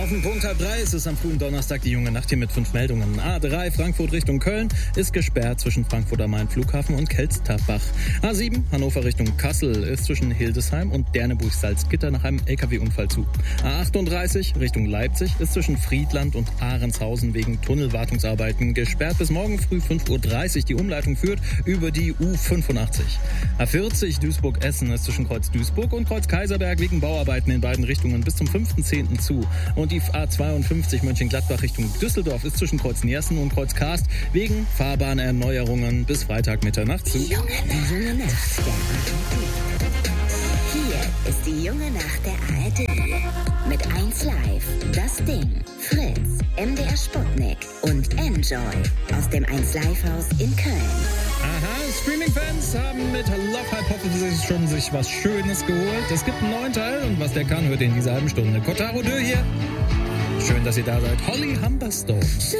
Auf den Punkt 2:30 ist es am frühen Donnerstag die junge Nacht hier mit 5 Meldungen. A3 Frankfurt Richtung Köln ist gesperrt zwischen Frankfurt am Main Flughafen und Kelsterbach. A7 Hannover Richtung Kassel ist zwischen Hildesheim und Derneburg-Salzgitter nach einem LKW-Unfall zu. A38 Richtung Leipzig ist zwischen Friedland und Ahrenshausen wegen Tunnelwartungsarbeiten gesperrt. Bis morgen früh 5:30 Uhr. Die Umleitung führt über die U85. A40 Duisburg-Essen ist zwischen Kreuz Duisburg und Kreuz Kaiserberg wegen Bauarbeiten in beiden Richtungen bis zum 5.10. zu. Und die A52 Mönchengladbach Richtung Düsseldorf ist zwischen Kreuz Niersen und Kreuz Karst wegen Fahrbahnerneuerungen bis Freitag Mitternacht zu. Die junge Nacht der ARD. Hier ist die junge Nacht der ARD. Mit 1 Live, Das Ding, Fritz, MDR Sputnik und Enjoy aus dem 1 Live Haus in Köln. Aha, Streaming-Fans haben mit Love Hypothesis schon sich was Schönes geholt. Es gibt einen neuen Teil und was der kann, hört ihr in dieser halben Stunde. Kotaro Dö hier. Schön, dass ihr da seid. Holly Humberstone.